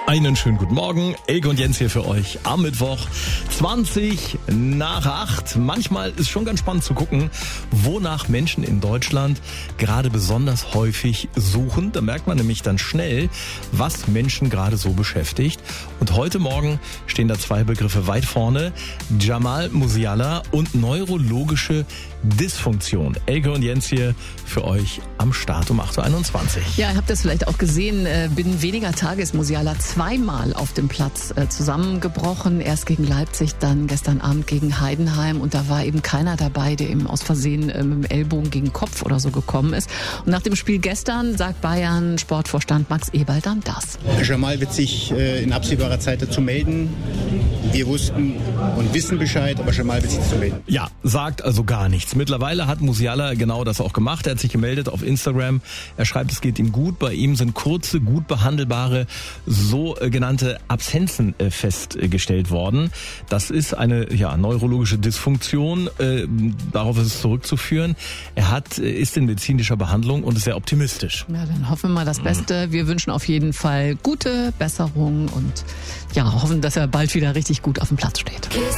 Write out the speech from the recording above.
Einen schönen guten Morgen. Elke und Jens hier für euch am Mittwoch 7:20. Manchmal ist schon ganz spannend zu gucken, wonach Menschen in Deutschland gerade besonders häufig suchen. Da merkt man nämlich dann schnell, was Menschen gerade so beschäftigt. Und heute Morgen stehen da zwei Begriffe weit vorne. Jamal Musiala und neurologische Dysfunktion. Elke und Jens hier für euch am Start um 8:21 Uhr. Ja, ihr habt das vielleicht auch gesehen. Binnen weniger Tage ist Musiala zweimal auf dem Platz zusammengebrochen. Erst gegen Leipzig, dann gestern Abend gegen Heidenheim. Und da war eben keiner dabei, der eben aus Versehen mit dem Ellbogen gegen Kopf oder so gekommen ist. Und nach dem Spiel gestern sagt Bayern-Sportvorstand Max Eberl dann das. Jamal wird sich in absehbarer Zeit dazu melden. Wir wussten und wissen Bescheid, aber Jamal wird sich dazu melden. Ja, sagt also gar nichts. Mittlerweile hat Musiala genau das auch gemacht. Er hat sich gemeldet auf Instagram. Er schreibt, es geht ihm gut. Bei ihm sind kurze, gut behandelbare, sogenannte Absenzen festgestellt worden. Das ist eine neurologische Dysfunktion. Darauf ist es zurückzuführen. Er ist in medizinischer Behandlung und ist sehr optimistisch. Ja, dann hoffen wir mal das Beste. Wir wünschen auf jeden Fall gute Besserung und hoffen, dass er bald wieder richtig gut auf dem Platz steht.